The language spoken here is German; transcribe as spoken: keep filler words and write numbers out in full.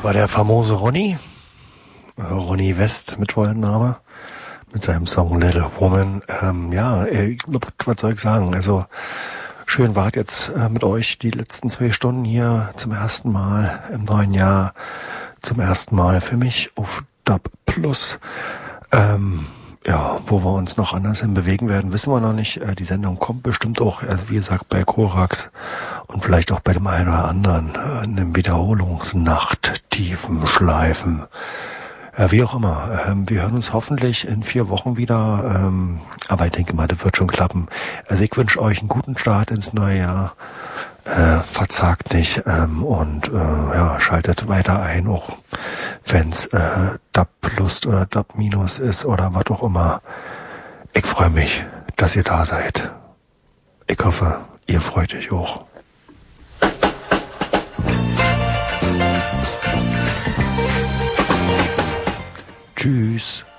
war der famose Ronny, Ronny West mit vollem Name, mit seinem Song Little Woman. Ähm, ja, äh, was soll ich sagen? Also schön wart jetzt äh, mit euch die letzten zwei Stunden hier zum ersten Mal im neuen Jahr, zum ersten Mal für mich auf Dub Plus. Ähm, ja, wo wir uns noch anders hin bewegen werden, wissen wir noch nicht. Äh, die Sendung kommt bestimmt auch, also wie gesagt, bei Korax und vielleicht auch bei dem einen oder anderen äh, in einem Wiederholungsnacht, tiefen Schleifen. Äh, wie auch immer. Ähm, wir hören uns hoffentlich in vier Wochen wieder. Ähm, aber ich denke mal, das wird schon klappen. Also ich wünsche euch einen guten Start ins neue Jahr. Äh, verzagt nicht ähm, und äh, ja, schaltet weiter ein, auch wenn's äh, Dub Plus oder Dub Minus ist oder was auch immer. Ich freue mich, dass ihr da seid. Ich hoffe, ihr freut euch auch. Tschüss.